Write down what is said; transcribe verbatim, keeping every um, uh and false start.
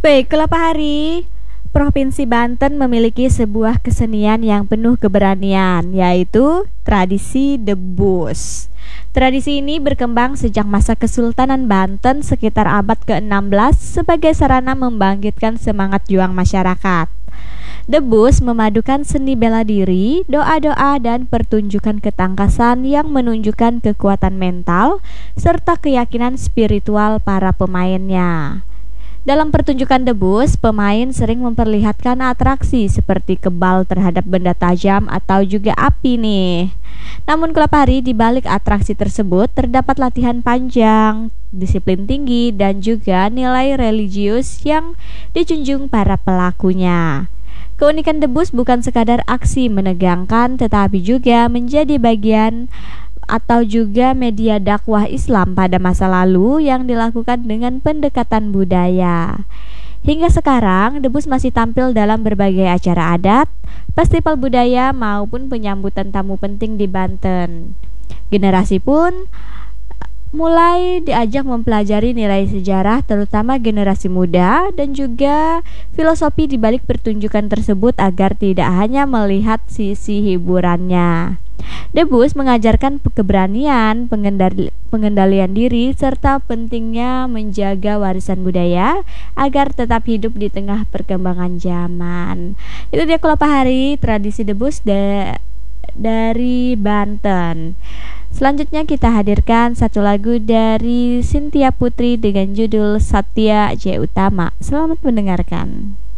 Baiklah Pak Hari, Provinsi Banten memiliki sebuah kesenian yang penuh keberanian, yaitu tradisi debus. Tradisi ini berkembang sejak masa Kesultanan Banten sekitar abad ke-enam belas sebagai sarana membangkitkan semangat juang masyarakat. Debus memadukan seni bela diri, doa-doa, dan pertunjukan ketangkasan yang menunjukkan kekuatan mental serta keyakinan spiritual para pemainnya. Dalam pertunjukan debus, pemain sering memperlihatkan atraksi seperti kebal terhadap benda tajam atau juga api nih. Namun kelak hari di balik atraksi tersebut terdapat latihan panjang, disiplin tinggi, dan juga nilai religius yang dijunjung para pelakunya. Keunikan debus bukan sekadar aksi menegangkan, tetapi juga menjadi bagian atau juga media dakwah Islam pada masa lalu yang dilakukan dengan pendekatan budaya. Hingga sekarang, debus masih tampil dalam berbagai acara adat, festival budaya maupun penyambutan tamu penting di Banten. Generasi pun mulai diajak mempelajari nilai sejarah, terutama generasi muda, dan juga filosofi di balik pertunjukan tersebut agar tidak hanya melihat sisi hiburannya. Debus mengajarkan keberanian, pengendali, pengendalian diri, serta pentingnya menjaga warisan budaya agar tetap hidup di tengah perkembangan zaman. Itu dia kalau Pak Hari, tradisi debus da- dari Banten. Selanjutnya kita hadirkan satu lagu dari Cynthia Putri dengan judul Satya J Utama. Selamat mendengarkan.